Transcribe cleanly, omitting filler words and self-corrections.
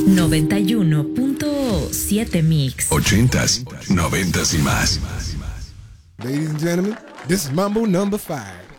91.7 Mix. 80s, 90s y más. Ladies and gentlemen, this is Mambo number 5.